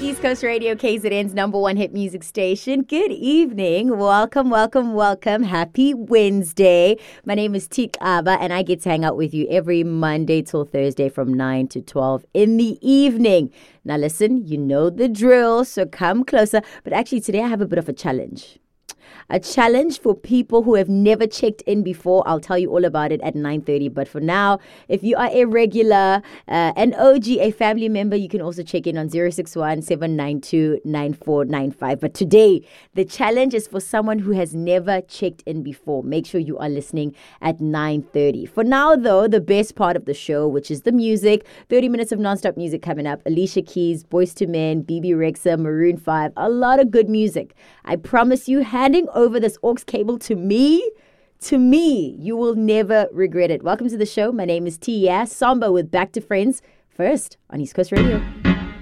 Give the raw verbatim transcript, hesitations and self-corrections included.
East Coast Radio, K Z N's number one hit music station. Good evening. Welcome, welcome, welcome. Happy Wednesday. My name is Tik Aba, and I get to hang out with you every Monday till Thursday from nine to twelve in the evening. Now listen, you know the drill, so come closer. But actually today I have a bit of a challenge. A challenge for people who have never checked in before. I'll tell you all about it at nine thirty. But for now, if you are a regular, uh, an O G, a family member, you can also check in on zero six one, seven nine two, nine four nine five. But today, the challenge is for someone who has never checked in before. Make sure you are listening at nine thirty. For now, though, the best part of the show, which is the music, thirty minutes of nonstop music coming up. Alicia Keys, Boyz two Men, B B Rexha, Maroon five, a lot of good music. I promise you, handing over this aux cable to me, to me, you will never regret it. Welcome to the show. My name is Tia Samba with Back to Friends, first on East Coast Radio.